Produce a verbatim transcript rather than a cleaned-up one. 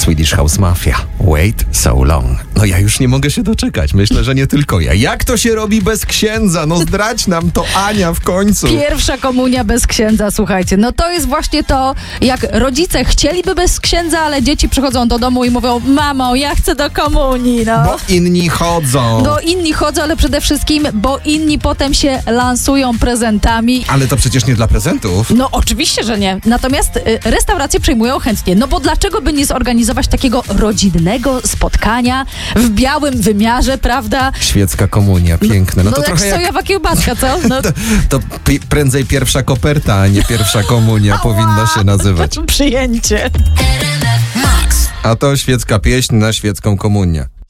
Swedish House Mafia. Wait so long. No ja już nie mogę się doczekać. Myślę, że nie tylko ja. Jak to się robi bez księdza? No zdradź nam to, Ania, w końcu. Pierwsza komunia bez księdza, słuchajcie. No to jest właśnie to, jak rodzice chcieliby bez księdza, ale dzieci przychodzą do domu i mówią: mamo, ja chcę do komunii, no. Bo inni chodzą. Bo inni chodzą, ale przede wszystkim, bo inni potem się lansują prezentami. Ale to przecież nie dla prezentów. No oczywiście, że nie. Natomiast y, restauracje przyjmują chętnie. No bo dlaczego by nie zorganizować takiego rodzinnego spotkania w białym wymiarze, prawda? Świecka komunia, piękne. No, No to jak trochę jak... sojowa kiełbaska, co? No, To, to pi- prędzej pierwsza koperta, a nie pierwsza komunia powinna się nazywać. Przyjęcie. A to świecka pieśń na świecką komunię.